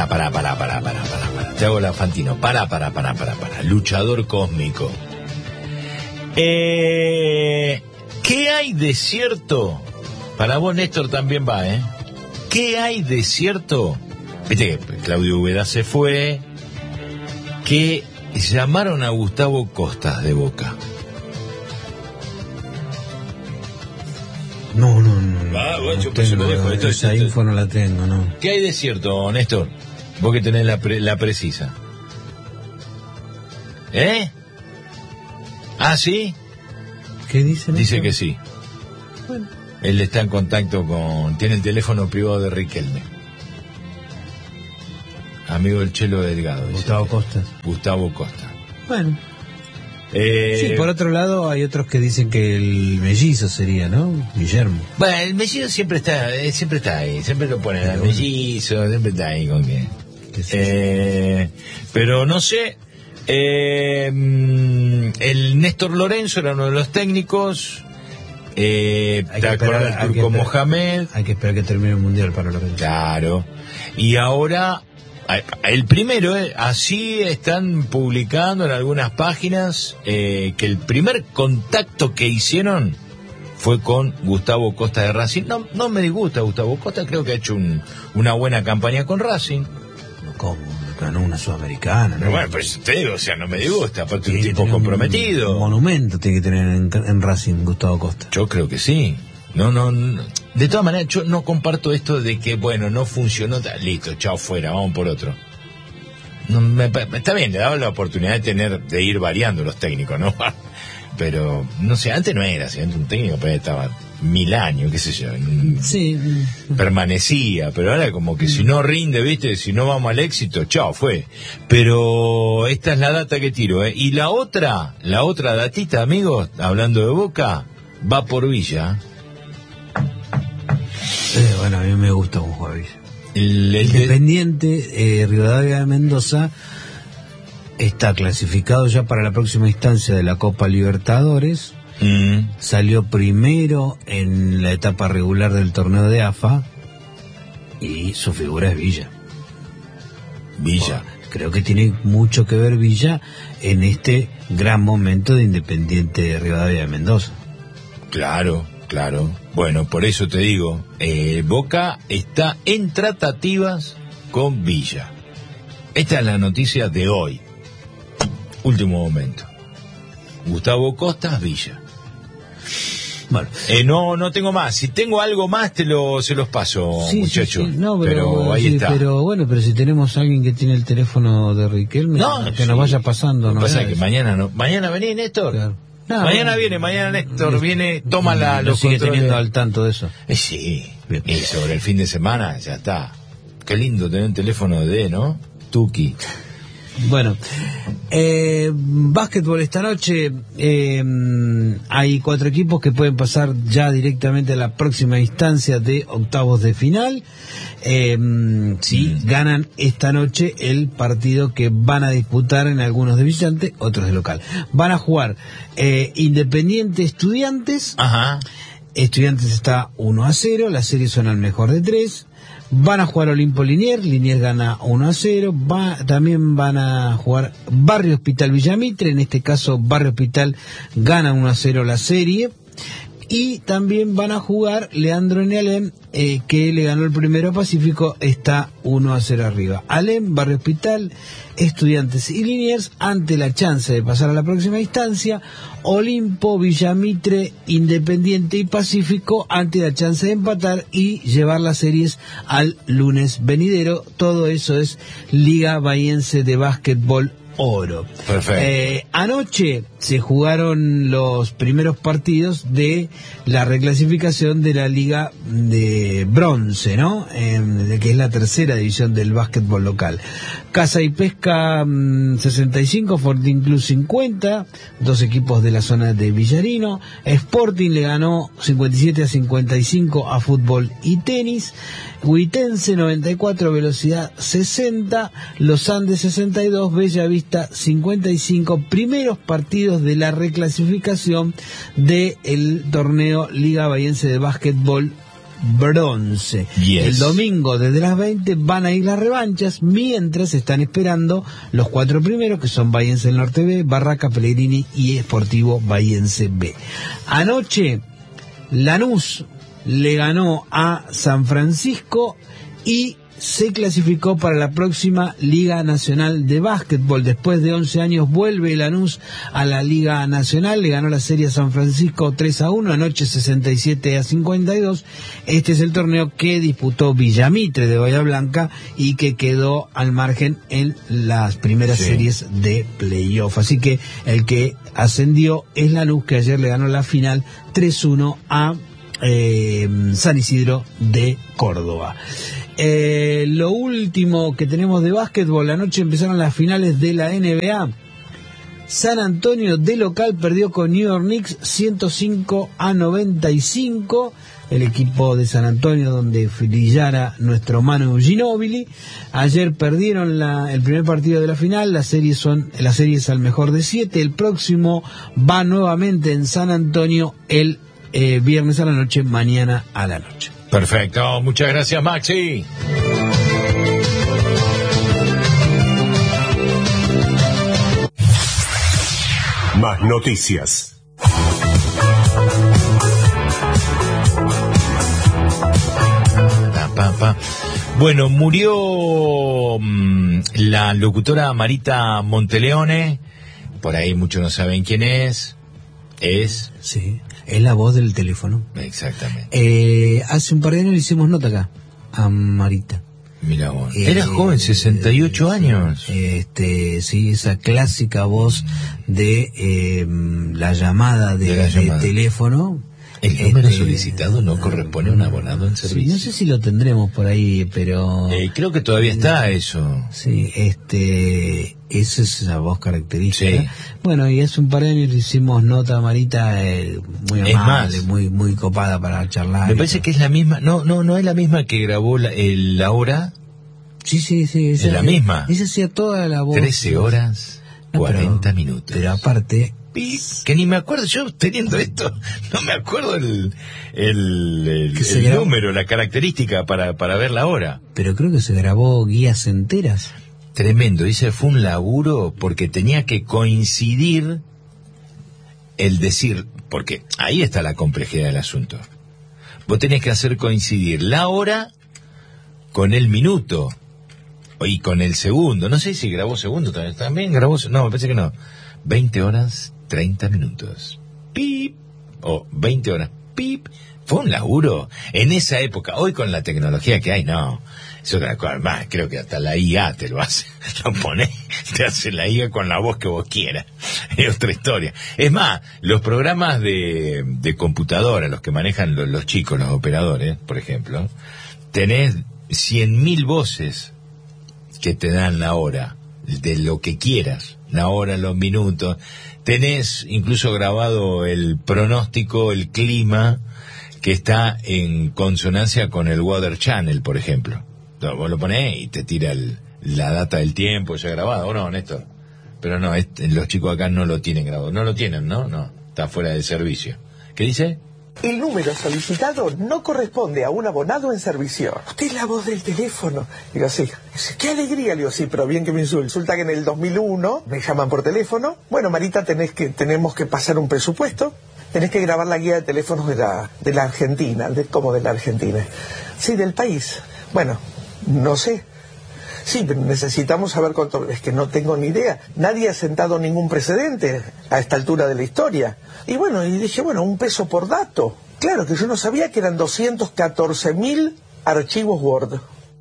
Te hago la Fantino. Luchador cósmico. ¿Qué hay de cierto? Para vos, Néstor, también va, ¿Qué hay de cierto? Viste que Claudio Ubeda se fue. Que llamaron a Gustavo Costas de Boca. No. Bueno, yo pues lo dejo. Esa info no la tengo, ¿no? ¿Qué hay de cierto, Néstor? Vos que tenés la precisa. ¿Ah, sí? ¿Qué dice? Dice que sí. Bueno. Él está en contacto tiene el teléfono privado de Riquelme. Amigo del Chelo Delgado. Gustavo Costa. Bueno. Sí, por otro lado hay otros que dicen que el mellizo sería, ¿no? Guillermo. Bueno, el mellizo siempre está ahí, siempre lo ponen al mellizo, siempre está ahí con que. Pero no sé, el Néstor Lorenzo era uno de los técnicos. ¿Te acuerdas del Turco Mohamed? Hay que esperar que termine el Mundial para Lorenzo. Claro. Y ahora el primero, así están publicando en algunas páginas que el primer contacto que hicieron fue con Gustavo Costa de Racing. No me disgusta Gustavo Costa, creo que ha hecho una buena campaña con Racing. ¿Cómo? Ganó una sudamericana, ¿no? Bueno, pues te digo, no me disgusta, aparte un tipo comprometido. Un monumento tiene que tener en Racing Gustavo Costa. Yo creo que sí. No. De todas maneras, yo no comparto esto de que, bueno, no funcionó, listo, chao, fuera, vamos por otro. Está bien, le daba la oportunidad de ir variando los técnicos, ¿no? Pero, no sé, antes no era así, antes un técnico pues, estaba 1000 años, qué sé yo. Sí. Permanecía, pero ahora como que si no rinde, ¿viste? Si no vamos al éxito, chao, fue. Pero esta es la data que tiro, ¿eh? Y la otra datita, amigos, hablando de Boca, va por Villa. Bueno, a mí me gusta un juego Villa. El Independiente, Rivadavia de Mendoza, está clasificado ya para la próxima instancia de la Copa Libertadores. Salió primero en la etapa regular del torneo de AFA y su figura es Villa. Creo que tiene mucho que ver Villa en este gran momento de Independiente de Rivadavia de Mendoza. Claro. Bueno, por eso te digo, Boca está en tratativas con Villa. Esta es la noticia de hoy. Último momento. Gustavo Costas, Villa. Bueno, no tengo más. Si tengo algo más se los paso, sí, muchachos. Sí. No, pero ahí está. Pero si tenemos a alguien que tiene el teléfono de Riquelme, que nos vaya pasando. Lo que pasa es que mañana vení, Néstor. Claro. Mañana Néstor viene, toma los sigue controles. Teniendo al tanto de eso. Sí. Y sobre el fin de semana ya está. Qué lindo tener un teléfono ¿no? Tuki. Bueno, básquetbol esta noche, hay 4 equipos que pueden pasar ya directamente a la próxima instancia de octavos de final, si ganan esta noche el partido que van a disputar en algunos de visitante, otros de local. Van a jugar Independiente Estudiantes. Ajá. Estudiantes está 1-0, las series son al mejor de 3. Van a jugar Olimpo Liniers gana 1-0, también van a jugar Barrio Hospital Villamitre, en este caso Barrio Hospital gana 1-0 la serie, y también van a jugar Leandro y Alem, que le ganó el primero a Pacífico, está 1-0 arriba. Alem, Barrio Hospital, Estudiantes y Liniers, ante la chance de pasar a la próxima instancia, Olimpo, Villamitre, Independiente y Pacífico, ante la chance de empatar y llevar las series al lunes venidero. Todo eso es Liga Bahiense de Básquetbol Oro. Perfecto. Anoche se jugaron los primeros partidos de la reclasificación de la Liga de Bronce, ¿no? Que es la tercera división del básquetbol local. Casa y Pesca 65, Fortín Club 50, 2 equipos de la zona de Villarino. Sporting le ganó 57-55 a fútbol y tenis. Huitense 94, Velocidad 60, Los Andes 62, Bella Vista 55, primeros partidos de la reclasificación del torneo Liga Bahiense de Básquetbol bronce. Yes. El domingo desde las 20 van a ir las revanchas, mientras están esperando los 4 primeros, que son Bahiense del Norte B, Barraca, Pellegrini y Sportivo Bahiense B. Anoche Lanús le ganó a San Francisco y se clasificó para la próxima Liga Nacional de Básquetbol. Después de 11 años vuelve Lanús a la Liga Nacional, le ganó la serie a San Francisco 3-1, anoche 67-52. Este es el torneo que disputó Villamitre de Bahía Blanca y que quedó al margen en las primeras series de playoff. Así que el que ascendió es Lanús, que ayer le ganó la final 3-1 a San Isidro de Córdoba. Lo último que tenemos de básquetbol: anoche empezaron las finales de la NBA. San Antonio de local perdió con New York Knicks 105-95. El equipo de San Antonio, donde brillara nuestro Manu Ginóbili. Ayer perdieron el primer partido de la final. Las series es al mejor de 7. El próximo va nuevamente en San Antonio el viernes a la noche, mañana a la noche. Perfecto, muchas gracias, Maxi. Más noticias. Bueno, murió la locutora Marita Monteleone. Por ahí muchos no saben quién es. Sí, es la voz del teléfono. Exactamente. Hace un par de años le hicimos nota acá a Marita. Mira vos. Era joven, 68 años. Sí, esa clásica voz de la llamada de teléfono. El número solicitado no corresponde a un abonado en servicio. Sí, no sé si lo tendremos por ahí, pero... creo que todavía está eso. Sí, esa es la voz característica. Sí. Bueno, y hace un par de años le hicimos nota a Marita, muy amable, muy copada para charlar. Me parece que es la misma, no es la misma que grabó la hora. Sí, es la misma. Ella hacía toda la voz. 13 horas, 40 minutos. Pero aparte... Que ni me acuerdo, yo teniendo esto, no me acuerdo el número, la característica para ver la hora. Pero creo que se grabó guías enteras. Tremendo, dice, fue un laburo porque tenía que coincidir el decir, porque ahí está la complejidad del asunto. Vos tenés que hacer coincidir la hora con el minuto y con el segundo. No sé si grabó segundo también grabó, no, me parece que no. 20 horas, 30 minutos. Pip. O 20 horas. Pip. Fue un laburo. En esa época, hoy con la tecnología que hay, no. Es otra cosa más. Creo que hasta la IA te lo hace. Lo pones, te hace la IA con la voz que vos quieras. Es otra historia. Es más, los programas de computadora, los que manejan los chicos, los operadores, por ejemplo, tenés 100.000 voces que te dan la hora de lo que quieras. La hora, los minutos, tenés incluso grabado el pronóstico, el clima, que está en consonancia con el Weather Channel, por ejemplo. Entonces, vos lo ponés y te tira la data del tiempo ya grabado, ¿o no, Néstor? Pero no, los chicos acá no lo tienen grabado, no lo tienen, ¿no? Está fuera de servicio. ¿Qué dice? El número solicitado no corresponde a un abonado en servicio. Usted es la voz del teléfono. Digo, sí. Dice, qué alegría. Le digo, sí, pero bien que me insulte. Resulta que en el 2001 me llaman por teléfono. Bueno, Marita, tenemos que pasar un presupuesto. Tenés que grabar la guía de teléfonos de la Argentina. ¿Cómo de la Argentina? Sí, del país. Bueno, no sé. Sí, pero necesitamos saber cuánto... Es que no tengo ni idea. Nadie ha sentado ningún precedente a esta altura de la historia. Y bueno, y dije, un peso por dato. Claro, que yo no sabía que eran 214.000 archivos Word.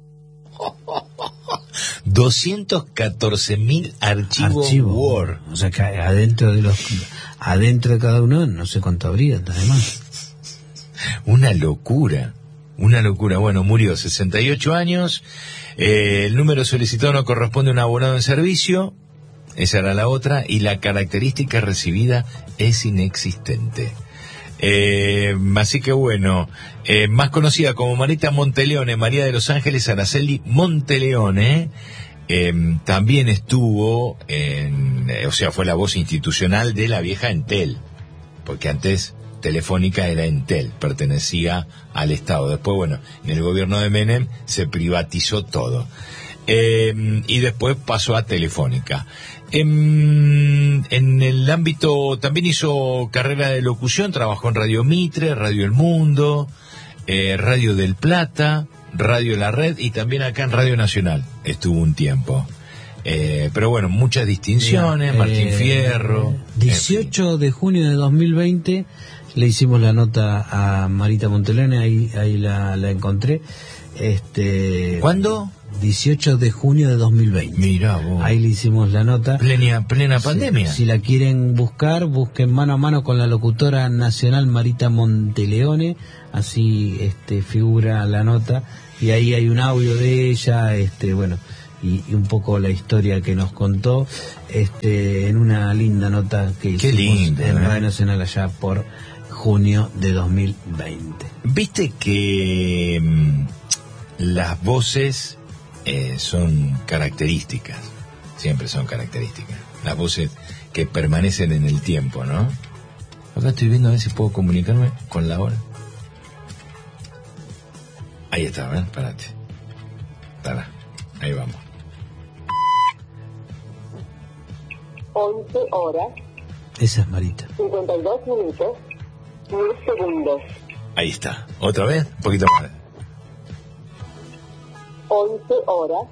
214.000 archivos Word. O sea que adentro de cada uno no sé cuánto habría, además. Una locura. Bueno, murió 68 años. El número solicitado no corresponde a un abonado en servicio. Esa era la otra. Y la característica recibida es inexistente. Así que más conocida como Marita Monteleone, María de los Ángeles Araceli Monteleone, también estuvo fue la voz institucional de la vieja Entel. Porque antes Telefónica era Entel, pertenecía al Estado. Después, bueno, en el gobierno de Menem se privatizó todo. Y después pasó a Telefónica. En el ámbito, también hizo carrera de locución, trabajó en Radio Mitre, Radio El Mundo, Radio del Plata, Radio La Red y también acá en Radio Nacional estuvo un tiempo. Pero bueno, muchas distinciones, Martín Fierro. 18 de junio de 2020 le hicimos la nota a Marita Monteleone, ahí la encontré. ¿Cuándo? 18 de junio de 2020. Mirá vos. Ahí le hicimos la nota. Plena pandemia. Si la quieren buscar, busquen mano a mano con la locutora nacional Marita Monteleone, así figura la nota, y ahí hay un audio de ella, bueno, y un poco la historia que nos contó, en una linda nota que hicimos en Radio Nacional allá por junio de 2020. Viste que las voces son características, siempre son características, las voces que permanecen en el tiempo, ¿no? Acá estoy viendo a ver si puedo comunicarme con la hora. Ahí está, ¿ven? Espérate. Ahí vamos. 11 horas. Esa es Marita. 52 minutos, 10 segundos. Ahí está. ¿Otra vez? Un poquito más. 11 horas,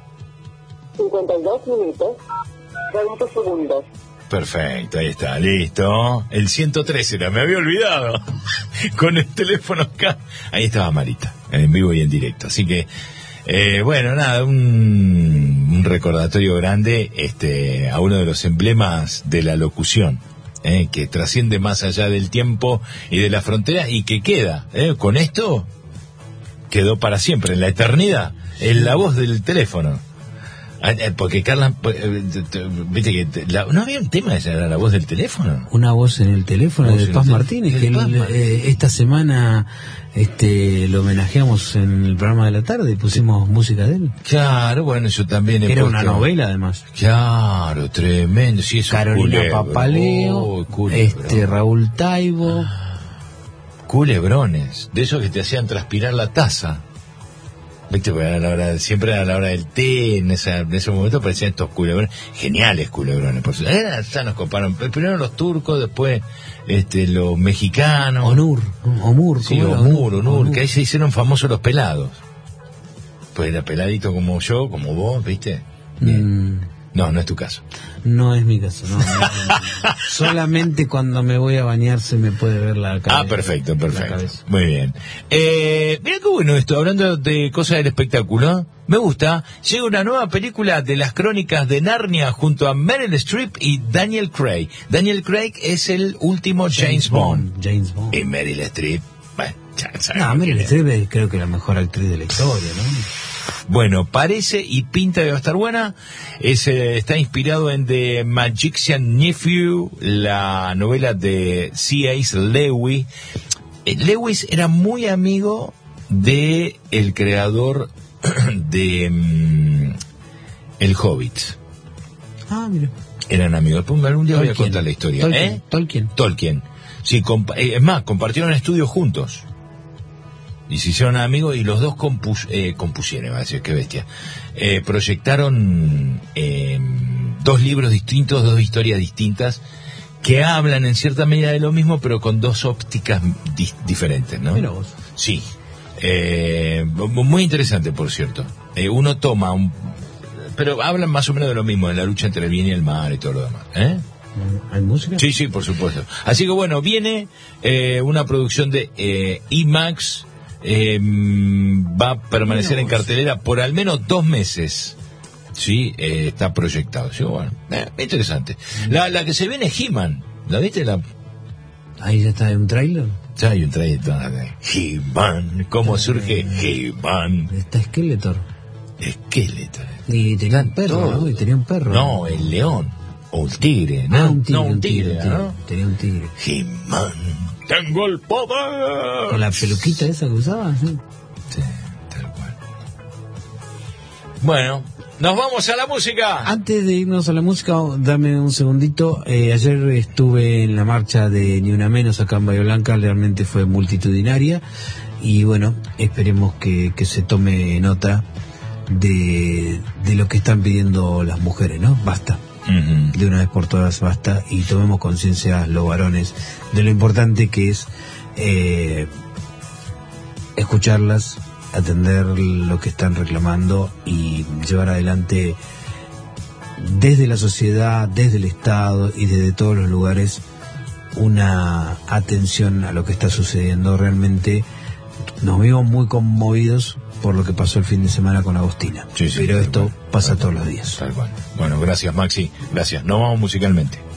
52 minutos, 20 segundos. Perfecto, ahí está, listo. El 103 era, me había olvidado. Con el teléfono acá. Ahí estaba Marita, en vivo y en directo. Así que, bueno, nada, un recordatorio grande a uno de los emblemas de la locución, que trasciende más allá del tiempo y de la frontera y que queda. Con esto quedó para siempre, en la eternidad, en la voz del teléfono. Porque Carla, viste que no había un tema de la voz del teléfono. Una voz en el teléfono de Paz Martínez, que esta semana lo homenajeamos en el programa de la tarde y pusimos música de él. Claro, bueno, yo también era una novela, además. Claro, tremendo. Sí, eso. Carolina Papaleo, Raúl Taibo. Culebrones, de esos que te hacían transpirar la taza. Viste, porque siempre a la hora del té, en ese momento aparecían estos culebrones, geniales culebrones, por supuesto. Ya nos coparon, primero los turcos, después los mexicanos. Omur, sí, Omur, que ahí se hicieron famosos los pelados. Pues era peladito como yo, como vos, ¿viste? No es tu caso. No es mi caso, no. Solamente cuando me voy a bañar se me puede ver la cabeza. Perfecto. Muy bien. Mira qué bueno esto, hablando de cosas del espectáculo. Me gusta. Llega una nueva película de las crónicas de Narnia junto a Meryl Streep y Daniel Craig. Daniel Craig es el último James Bond. Y Meryl Streep, bueno, ya sabemos. Meryl Streep creo que es la mejor actriz de la historia, ¿no? Bueno, parece y pinta que va a estar buena. Está inspirado en The Magician Nephew, la novela de C.S. Lewis. Lewis era muy amigo de el creador de El Hobbit. Mira. Eran amigos. Algún día voy a contar la historia. Tolkien. Sí, es más, compartieron estudios juntos. Y se hicieron amigos y los dos compusieron, va a decir, qué bestia. Proyectaron 2 libros distintos, 2 historias distintas, que hablan en cierta medida de lo mismo, pero con 2 ópticas diferentes, ¿no? Mira vos. Sí. Muy interesante, por cierto. Uno toma pero hablan más o menos de lo mismo, de la lucha entre el bien y el mal y todo lo demás. ¿Hay música? Sí, por supuesto. Así que bueno, viene una producción de IMAX. Va a permanecer en cartelera por al menos 2 meses. Sí, está proyectado. Sí, bueno, interesante. La que se viene es He-Man. ¿La viste? Ahí ya está, ¿hay un tráiler? Ya hay un tráiler. He-Man. ¿Cómo surge He-Man? Está Skeletor. Y tenía un perro, ¿no? Y tenía un perro. No, el león. O el tigre, ¿no? Un tigre. ¿no? Tenía un tigre. He-Man. ¡Tengo el poder! ¿Con la peluquita esa que usaba? Sí, tal cual. Bueno, Nos vamos a la música. Antes de irnos a la música, dame un segundito. Ayer estuve en la marcha de Ni Una Menos acá en Bahía Blanca, realmente fue multitudinaria y bueno, esperemos que se tome nota de lo que están pidiendo las mujeres, ¿no? Basta. De una vez por todas, basta, y tomemos conciencia los varones de lo importante que es escucharlas, atender lo que están reclamando y llevar adelante desde la sociedad, desde el Estado y desde todos los lugares una atención a lo que está sucediendo. Realmente nos vimos muy conmovidos por lo que pasó el fin de semana con Agostina. Sí, pero esto pasa todos los días. Tal cual. Bueno, gracias Maxi, gracias. Nos vamos musicalmente.